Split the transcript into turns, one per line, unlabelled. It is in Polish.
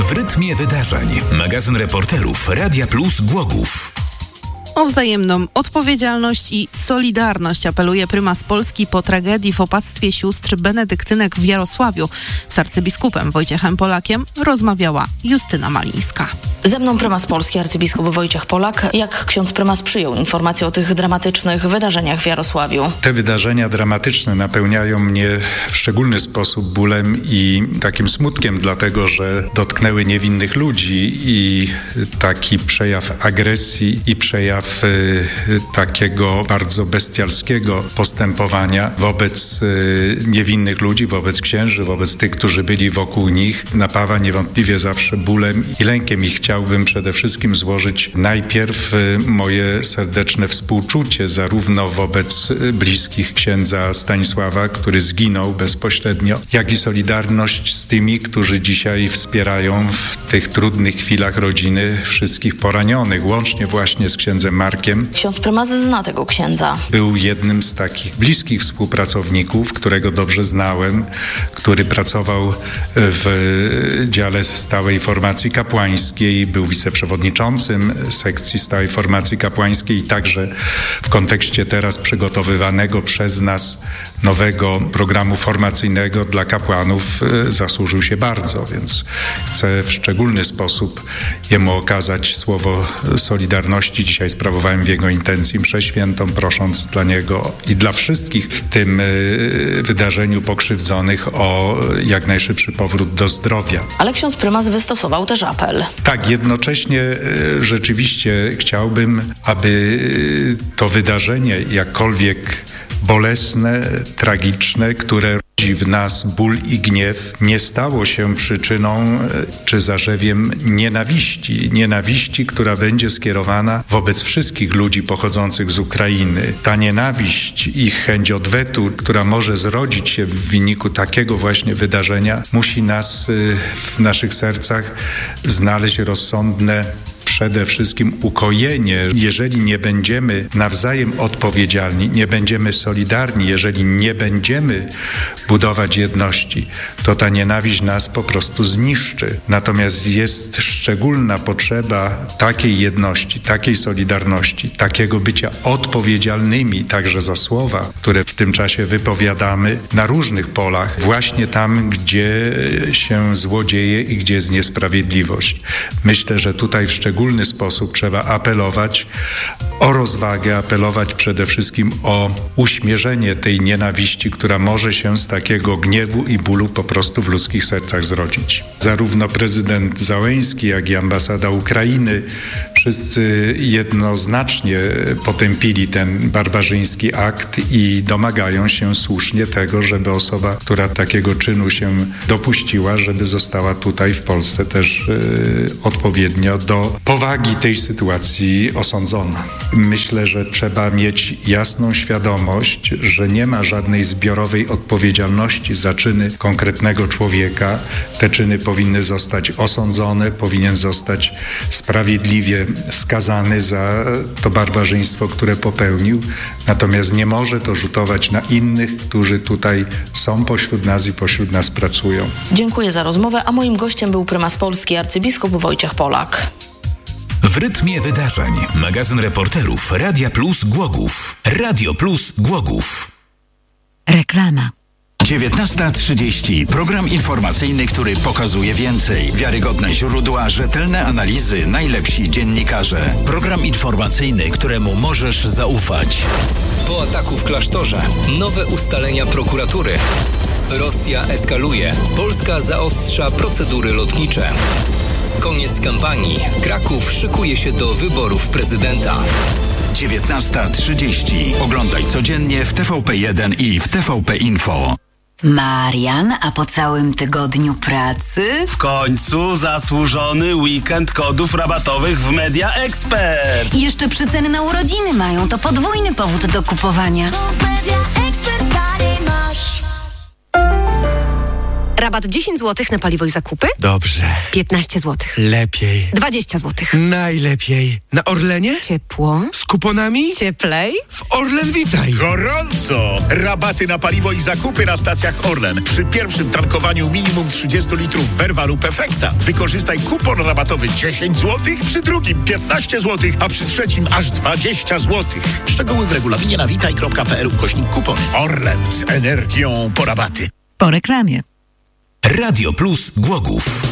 W rytmie wydarzeń. Magazyn reporterów Radia Plus Głogów.
O wzajemną odpowiedzialność i solidarność apeluje prymas Polski po tragedii w opactwie sióstr benedyktynek w Jarosławiu. Z arcybiskupem Wojciechem Polakiem rozmawiała Justyna Malińska.
Ze mną prymas Polski, arcybiskup Wojciech Polak. Jak ksiądz prymas przyjął informację o tych dramatycznych wydarzeniach w Jarosławiu?
Te wydarzenia dramatyczne napełniają mnie w szczególny sposób bólem i takim smutkiem, dlatego że dotknęły niewinnych ludzi i taki przejaw agresji i przejaw takiego bardzo bestialskiego postępowania wobec niewinnych ludzi, wobec księży, wobec tych, którzy byli wokół nich, napawa niewątpliwie zawsze bólem i lękiem i chciałbym przede wszystkim złożyć najpierw moje serdeczne współczucie zarówno wobec bliskich księdza Stanisława, który zginął bezpośrednio, jak i solidarność z tymi, którzy dzisiaj wspierają w tych trudnych chwilach rodziny wszystkich poranionych, łącznie właśnie z księdzem Markiem.
Ksiądz prymas zna tego księdza.
Był jednym z takich bliskich współpracowników, którego dobrze znałem, który pracował w dziale stałej formacji kapłańskiej, był wiceprzewodniczącym sekcji stałej formacji kapłańskiej i także w kontekście teraz przygotowywanego przez nas nowego programu formacyjnego dla kapłanów zasłużył się bardzo, więc chcę w szczególny sposób jemu okazać słowo solidarności. Dzisiaj sprawowałem w jego intencji mszę świętą, prosząc dla niego i dla wszystkich w tym wydarzeniu pokrzywdzonych o jak najszybszy powrót do zdrowia.
Ale ksiądz prymas wystosował też apel.
Tak, jednocześnie rzeczywiście chciałbym, aby to wydarzenie, jakkolwiek bolesne, tragiczne, które rodzi w nas ból i gniew, nie stało się przyczyną czy zarzewiem nienawiści, która będzie skierowana wobec wszystkich ludzi pochodzących z Ukrainy. Ta nienawiść i chęć odwetu, która może zrodzić się w wyniku takiego właśnie wydarzenia, musi nas w naszych sercach znaleźć rozsądne przede wszystkim ukojenie. Jeżeli nie będziemy nawzajem odpowiedzialni, nie będziemy solidarni, jeżeli nie będziemy budować jedności, to ta nienawiść nas po prostu zniszczy. Natomiast jest szczególna potrzeba takiej jedności, takiej solidarności, takiego bycia odpowiedzialnymi także za słowa, które w tym czasie wypowiadamy na różnych polach, właśnie tam, gdzie się zło dzieje i gdzie jest niesprawiedliwość. Myślę, że tutaj w szczególny sposób trzeba apelować o rozwagę, apelować przede wszystkim o uśmierzenie tej nienawiści, która może się z takiego gniewu i bólu po prostu w ludzkich sercach zrodzić. Zarówno prezydent Załęski, jak i ambasada Ukrainy, wszyscy jednoznacznie potępili ten barbarzyński akt i domagają się słusznie tego, żeby osoba, która takiego czynu się dopuściła, żeby została tutaj w Polsce też odpowiednio do powagi tej sytuacji osądzona. Myślę, że trzeba mieć jasną świadomość, że nie ma żadnej zbiorowej odpowiedzialności za czyny konkretnego człowieka. Te czyny powinny zostać osądzone, powinien zostać sprawiedliwie skazany za to barbarzyństwo, które popełnił. Natomiast nie może to rzutować na innych, którzy tutaj są pośród nas i pośród nas pracują.
Dziękuję za rozmowę, a moim gościem był prymas Polski, arcybiskup Wojciech Polak.
W rytmie wydarzeń. Magazyn reporterów Radia Plus Głogów. Radio Plus Głogów.
Reklama.
19:30. Program informacyjny, który pokazuje więcej. Wiarygodne źródła, rzetelne analizy, najlepsi dziennikarze. Program informacyjny, któremu możesz zaufać.
Po ataku w klasztorze. Nowe ustalenia prokuratury. Rosja eskaluje. Polska zaostrza procedury lotnicze. Koniec kampanii. Kraków szykuje się do wyborów prezydenta.
19:30. Oglądaj codziennie w TVP1 i w TVP Info.
Marian, a po całym tygodniu pracy?
W końcu zasłużony weekend kodów rabatowych w Media Expert.
I jeszcze przeceny na urodziny mają, to podwójny powód do kupowania.
Rabat 10 zł na paliwo i zakupy?
Dobrze.
15 zł.
Lepiej.
20 zł.
Najlepiej. Na Orlenie?
Ciepło.
Z kuponami?
Cieplej.
W Orlen Witaj.
Gorąco! Rabaty na paliwo i zakupy na stacjach Orlen. Przy pierwszym tankowaniu minimum 30 litrów Verva lub Efekta. Wykorzystaj kupon rabatowy 10 zł, przy drugim 15 zł, a przy trzecim aż 20 zł. Szczegóły w regulaminie na witaj.pl/kupon. Orlen z energią po rabaty.
Po reklamie.
Radio Plus Głogów.